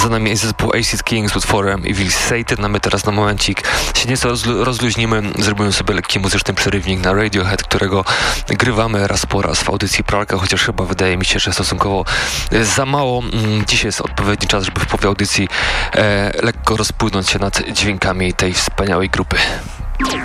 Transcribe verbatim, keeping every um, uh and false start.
Za nami jest zespół Acid Kings z utworem Evil Satan, a my teraz na momencik się nieco rozlu- rozluźnimy. Zrobimy sobie lekki muzyczny przerywnik na Radiohead, którego grywamy raz po raz w audycji Pralka, chociaż chyba wydaje mi się, że stosunkowo za mało. Dzisiaj jest odpowiedni czas, żeby w połowie audycji e, lekko rozpłynąć się nad dźwiękami tej wspaniałej grupy.